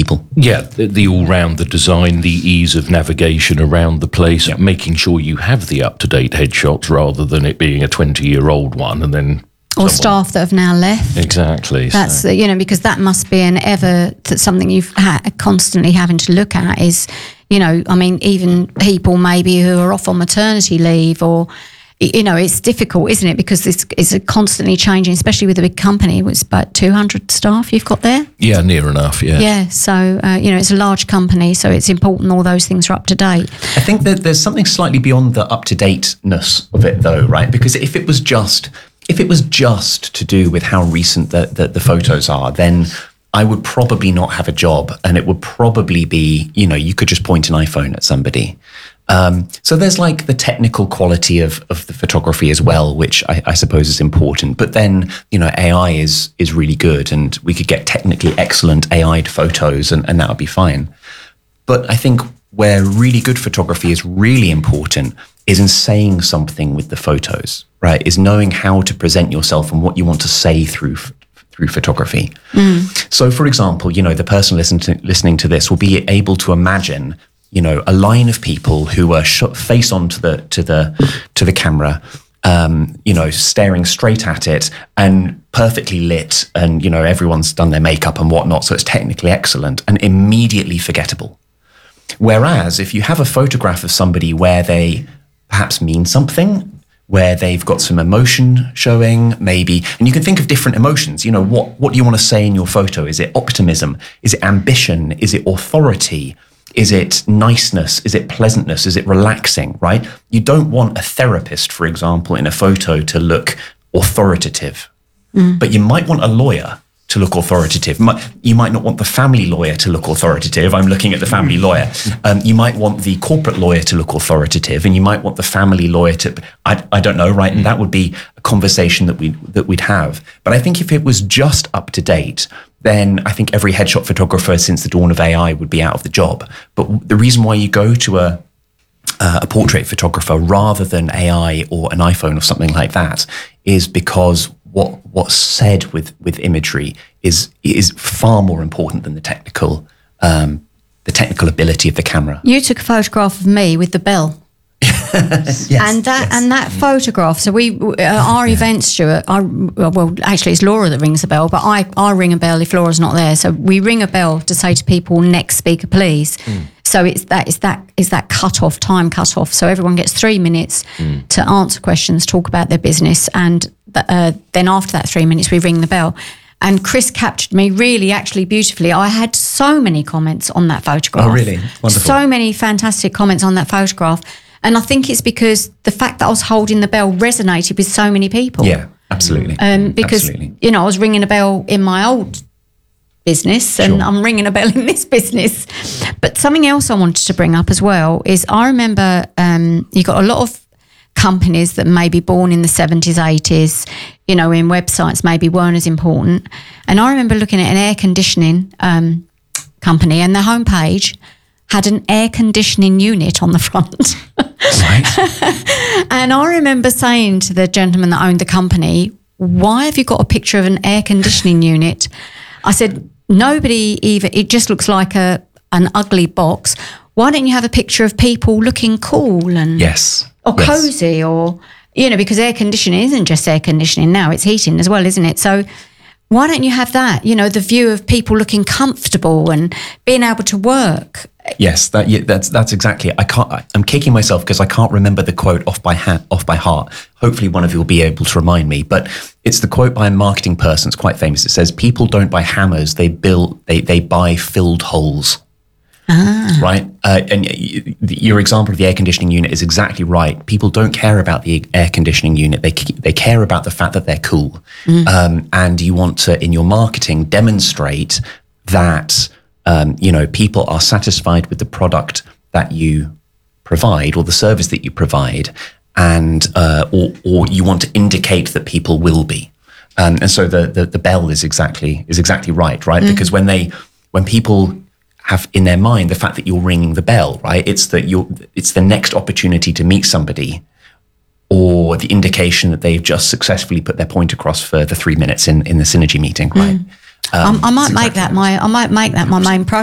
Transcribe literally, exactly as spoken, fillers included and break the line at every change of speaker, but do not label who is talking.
people.
Yeah, the, the all-round, the design, the ease of navigation around the place, yep. making sure you have the up-to-date headshots rather than it being a twenty-year-old one and then...
Or
someone...
staff that have now left.
Exactly.
That's,
so.
you know, because that must be an ever, that's something you've ha- constantly having to look at is, you know, I mean, even people maybe who are off on maternity leave or... You know, it's difficult, isn't it? Because this is constantly changing, especially with a big company. It's about two hundred staff you've got there.
Yeah, near enough, yeah.
Yeah, so, uh, you know, it's a large company, so it's important all those things are up to date.
I think that there's something slightly beyond the up-to-dateness of it, though, right? Because if it was just if it was just to do with how recent the, the, the photos are, then I would probably not have a job, and it would probably be, you know, you could just point an iPhone at somebody. Um, so there's like the technical quality of, of the photography as well, which I, I suppose is important. But then, you know, A I is is really good, and we could get technically excellent A I'd photos, and, and that would be fine. But I think where really good photography is really important is in saying something with the photos, right? Is knowing how to present yourself and what you want to say through through photography. Mm. So, for example, you know, the person listen to, listening to this will be able to imagine, you know, a line of people who are sh- face on to the to the to the camera, um, you know, staring straight at it and perfectly lit, and you know, everyone's done their makeup and whatnot, so it's technically excellent and immediately forgettable. Whereas if you have a photograph of somebody where they perhaps mean something, where they've got some emotion showing, maybe, and you can think of different emotions. You know, what what do you want to say in your photo? Is it optimism? Is it ambition? Is it authority? Is it niceness? Is it pleasantness? Is it relaxing, right? You don't want a therapist, for example, in a photo to look authoritative, mm. but you might want a lawyer to look authoritative. You might not want the family lawyer to look authoritative. I'm looking at the family lawyer. Um, you might want the corporate lawyer to look authoritative, and you might want the family lawyer to, I, I don't know, right? And that would be a conversation that we that we'd have. But I think if it was just up to date, then I think every headshot photographer since the dawn of A I would be out of the job. But the reason why you go to a uh, a portrait photographer rather than A I or an iPhone or something like that is because what what's said with, with imagery is is far more important than the technical um, the technical ability of the camera.
You took a photograph of me with the bell.
yes,
and that
yes.
and that photograph. So we uh, our yeah. event, Stuart. I, well, actually, it's Laura that rings a bell, but I, I ring a bell if Laura's not there. So we ring a bell to say to people, "Next speaker, please." Mm. So it's that is that is that cut off time cut off. So everyone gets three minutes mm. to answer questions, talk about their business, and uh, then after that three minutes, we ring the bell. And Chris captured me really, actually beautifully. I had so many comments on that photograph.
Oh, really? Wonderful.
So many fantastic comments on that photograph. And I think it's because the fact that I was holding the bell resonated with so many people.
Yeah, absolutely.
Um, because,
absolutely.
you know, I was ringing a bell in my old business and
sure.
I'm ringing a bell in this business. But something else I wanted to bring up as well is I remember um, you got a lot of companies that may be born in the seventies, eighties, you know, in websites maybe weren't as important. And I remember looking at an air conditioning um, company and their homepage had an air conditioning unit on the front.
Right.
And I remember saying to the gentleman that owned the company, why have you got a picture of an air conditioning unit? I said, nobody even, it just looks like a an ugly box. Why don't you have a picture of people looking cool and
yes,
or
yes.
cozy or, you know, because air conditioning isn't just air conditioning now, it's heating as well, isn't it? So why don't you have that, you know, the view of people looking comfortable and being able to work?
Yes, that yeah, that's that's exactly it. I can't. I'm kicking myself because I can't remember the quote off by ha- off by heart. Hopefully, one of you will be able to remind me. But it's the quote by a marketing person. It's quite famous. It says, "People don't buy hammers; they build. They they buy filled holes."
Ah.
Right, uh, and y- your example of the air conditioning unit is exactly right. People don't care about the air conditioning unit; they they care about the fact that they're cool, mm. um, and you want to, in your marketing, demonstrate that um, you know people are satisfied with the product that you provide or the service that you provide, and uh, or or you want to indicate that people will be, um, and so the, the the bell is exactly is exactly right, right? Mm. Because when they when people have in their mind the fact that you're ringing the bell, right? It's that you're, it's the next opportunity to meet somebody, or the indication that they've just successfully put their point across for the three minutes in, in the synergy meeting, right?
Mm. Um, I, I might make exactly that my, I might make that my main